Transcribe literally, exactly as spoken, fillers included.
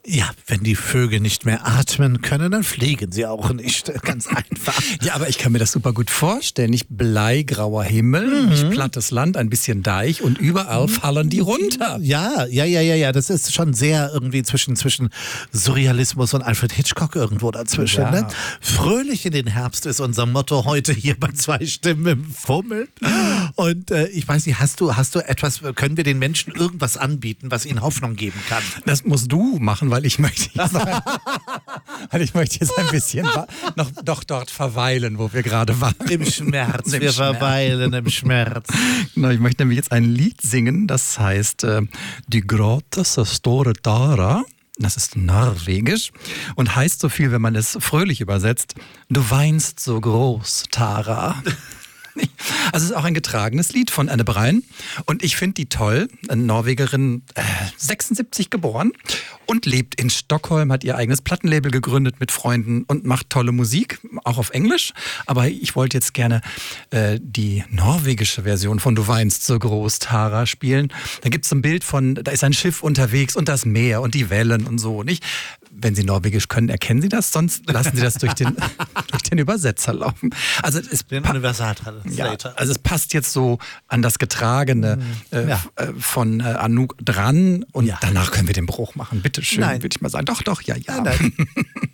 Ja, wenn die Vögel nicht mehr atmen können, dann fliegen sie auch nicht. Ganz einfach. Ja, aber ich kann mir das super gut vorstellen. Nicht bleigrauer Himmel, Mhm. nicht plattes Land, ein bisschen Deich und überall fallen die runter. Ja, ja, ja, ja, ja. Das ist schon sehr irgendwie zwischen, zwischen Surrealismus und Alfred Hitchcock irgendwo dazwischen. Ja. Ne? Fröhlich in den Herbst ist unser Motto heute hier bei zwei Stimmen im Fummel. Und äh, ich weiß nicht, hast du, hast du etwas, können wir den Menschen irgendwas anbieten, was ihnen Hoffnung geben kann? Das musst du machen, weil ich möchte jetzt, noch, weil ich möchte jetzt ein bisschen wa- noch doch dort verweilen, wo wir gerade waren. Im Schmerz, Im wir Schmerz. verweilen im Schmerz. Genau, ich möchte nämlich jetzt ein Lied singen, das heißt äh, Die Grotte så store Tara. Das ist norwegisch und heißt so viel, wenn man es fröhlich übersetzt, du weinst so groß, Tara. Also es ist auch ein getragenes Lied von Anne Brein und ich finde die toll, eine Norwegerin, äh, sechsundsiebzig geboren und lebt in Stockholm, hat ihr eigenes Plattenlabel gegründet mit Freunden und macht tolle Musik, auch auf Englisch, aber ich wollte jetzt gerne äh, die norwegische Version von Du weinst so groß, Tara spielen. Da gibt es ein Bild von, da ist ein Schiff unterwegs und das Meer und die Wellen und so, nicht? Wenn Sie Norwegisch können, erkennen Sie das, sonst lassen Sie das durch den, durch den Übersetzer laufen. Also es Den pa- Universaltranslator. ja, also es passt jetzt so an das Getragene äh, Ja. f- äh, von äh, Anouk dran und Ja. danach können wir den Bruch machen. Bitte schön, Nein. würde ich mal sagen. Doch, doch, ja, ja. Nein, nein.